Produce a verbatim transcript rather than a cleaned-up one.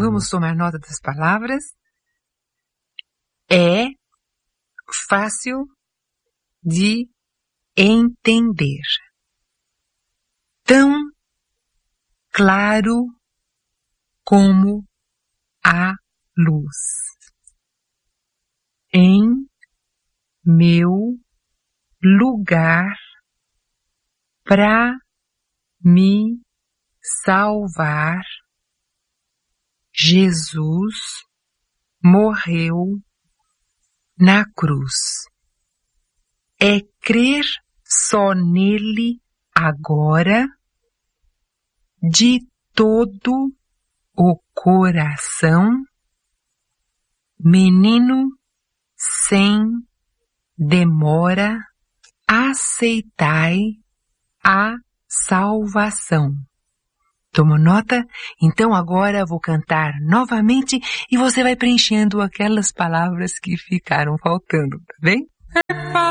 Vamos tomar nota das palavras. É fácil de entender. Tão claro como a luz. Em meu lugar pra me salvar, Jesus morreu na cruz. É crer só nele agora, de todo o coração, menino, sem demora, aceitai a salvação. Tomou nota? Então agora vou cantar novamente e você vai preenchendo aquelas palavras que ficaram faltando, tá bem?